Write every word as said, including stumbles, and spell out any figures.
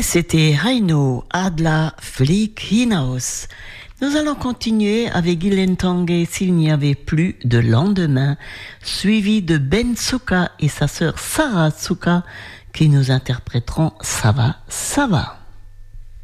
Et c'était Heino Adla Flick Hinaus. Nous allons continuer avec Guylaine Tanguay, S'il n'y avait plus de lendemain, suivi de Ben Souka et sa sœur Sarah Souka qui nous interpréteront Ça va, ça va.